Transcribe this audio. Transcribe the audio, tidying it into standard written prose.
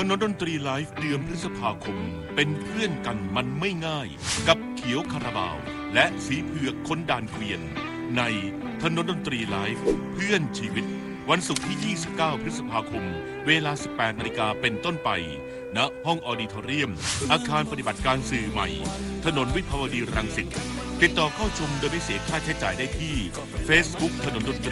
นนดนตรีไลฟ์เดือนพฤษภาคมเป็นเพื่อนกันมันไม่ง่ายกับเขียวคาราบาวและสีเผือกคนด่านเกวียนในถนนดนตรีไลฟ์เพื่อนชีวิตวันศุกร์ที่ 29 พฤษภาคมเวลา 18 นาฬิกาเป็นต้นไปณห้องออดิทอเรียมอาคารปฏิบัติการสื่อใหม่ถนนวิภาวดีรังสิตติดต่อเข้าชมโดยไม่เสียค่าใช้จ่ายได้ที่ Facebook ถนนดนตรี